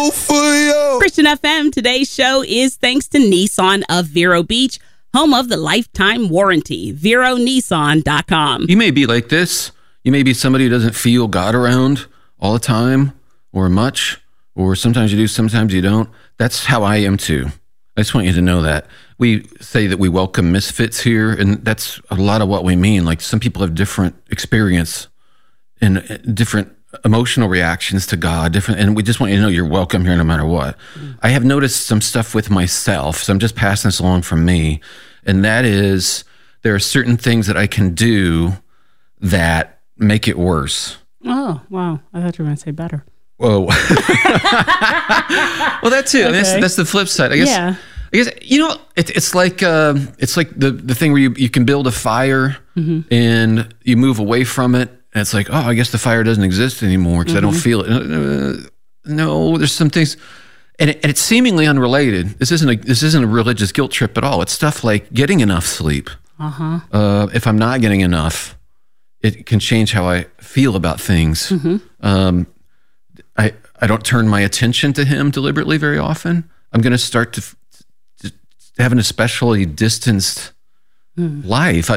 go for you. Christian FM, today's show is thanks to Nissan of Vero Beach, home of the lifetime warranty. VeroNissan.com. You may be like this. You may be somebody who doesn't feel God around all the time or much, or sometimes you do, sometimes you don't. That's how I am too. I just want you to know that. We say that we welcome misfits here, and that's a lot of what we mean. Like, some people have different experience and different emotional reactions to God, and we just want you to know you're welcome here no matter what. I have noticed some stuff with myself, so I'm just passing this along from me, and that is there are certain things that I can do that make it worse. Oh, wow. I thought you were going to say better. Whoa. Well, that's it. Okay. That's the flip side. I guess, you know, it's like the thing where you can build a fire and you move away from it. And it's like, oh, I guess the fire doesn't exist anymore because I don't feel it. No, there's some things, and it's seemingly unrelated. This isn't a religious guilt trip at all. It's stuff like getting enough sleep. If I'm not getting enough, it can change how I feel about things. I don't turn my attention to him deliberately very often. I'm going to start to have an especially distanced life.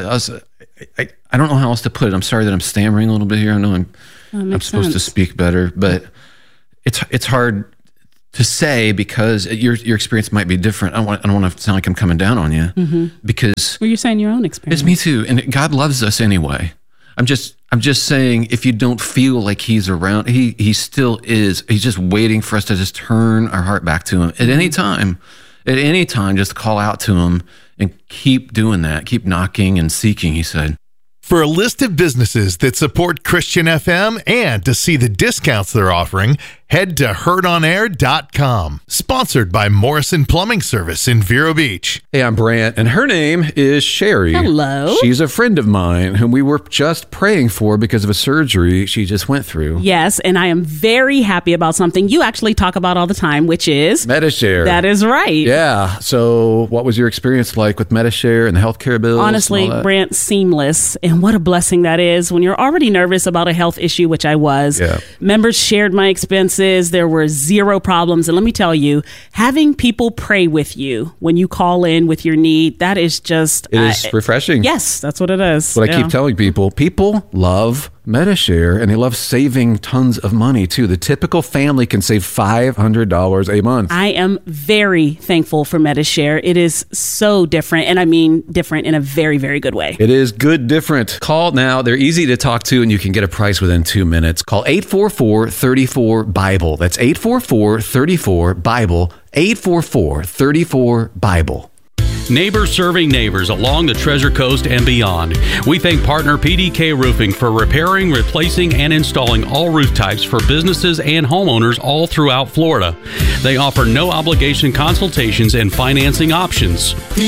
I don't know how else to put it. I'm sorry that I'm stammering a little bit here. I know I'm supposed to speak better, but it's hard to say because your experience might be different. I don't want to sound like I'm coming down on you because you're saying your own experience. It's me too, and God loves us anyway. I'm just saying, if you don't feel like he's around, he still is. He's just waiting for us to just turn our heart back to him at any time. At any time, just call out to him and keep doing that. Keep knocking and seeking, he said. For a list of businesses that support Christian FM and to see the discounts they're offering, head to heardonair.com. Sponsored by Morrison Plumbing Service in Vero Beach. Hey, I'm Brant, and her name is Sherry. Hello. She's a friend of mine whom we were just praying for because of a surgery she just went through. Yes, and I am very happy about something you actually talk about all the time, which is Medi-Share. That is right. Yeah. So what was your experience like with Medi-Share and the healthcare bills? Honestly, Brant, seamless. And what a blessing that is when you're already nervous about a health issue, which I was. Yeah. Members shared my expenses. There were zero problems. And let me tell you, having people pray with you when you call in with your need, that is just... It is refreshing. Yes, that's what it is. What I keep telling people love Medi-Share, and they love saving tons of money, too. The typical family can save $500 a month. I am very thankful for Medi-Share. It is so different, and I mean different in a very, very good way. It is good different. Call now. They're easy to talk to, and you can get a price within 2 minutes. Call 844-34-BIBLE. That's 844-34-BIBLE. 844-34-BIBLE. Neighbors serving neighbors along the Treasure Coast and beyond. We thank partner PDK Roofing for repairing, replacing, and installing all roof types for businesses and homeowners all throughout Florida. They offer no obligation consultations and financing options.